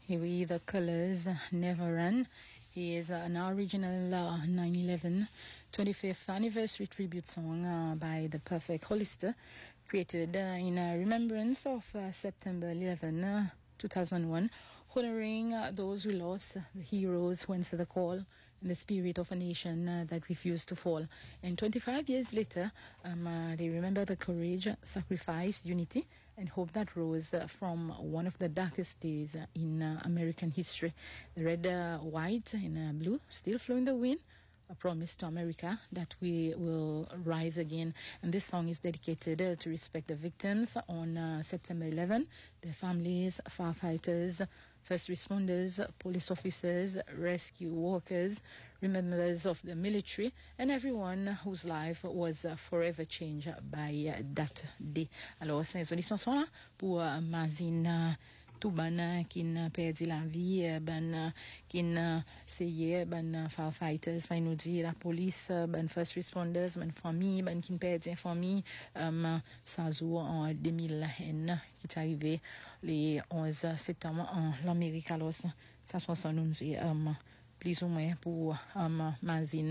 Here the Colors, Never Run. He is an original 9/11 25th anniversary tribute song by the Perfect Hollister, created in remembrance of September 11, 2001, honoring those who lost, the heroes who answered the call, and the spirit of a nation that refused to fall. And 25 years later, they remember the courage, sacrifice, unity, and hope that rose from one of the darkest days in American history. The red, white, and blue still flow in the wind, a promise to America that we will rise again. And this song is dedicated to respect the victims on September 11, their families, firefighters, first responders, police officers, rescue workers, members of the military, and everyone whose life was forever changed by that day. Alors, c'est une chanson là pour Mazine tout ban qui perdu la vie, ban qui essayé, ban firefighters, ban nous dit la police, ban first responders, ban famille, ban qui perdu famille, ça joue en 2001 qui est arrivé les 11 septembre en l'Amérique. Alors ça chanson nous dit plus ou moins pour Mazine